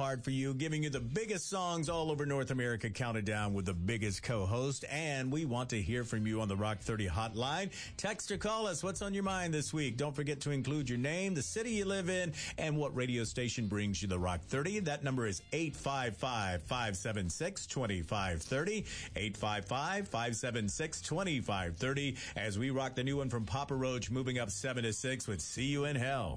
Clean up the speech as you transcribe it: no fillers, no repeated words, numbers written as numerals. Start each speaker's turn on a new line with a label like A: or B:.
A: hard for you, giving you the biggest songs all over North America, counted down with the biggest co-host. And we want to hear from you on the Rock 30 hotline. Text or call us. What's on your mind this week? Don't forget to include your name, the city you live in, and what radio station brings you the Rock 30. That number is 855-576-2530. 855-576-2530. As we rock the new one from Papa Roach, moving up 7 to 6 with See You in Hell.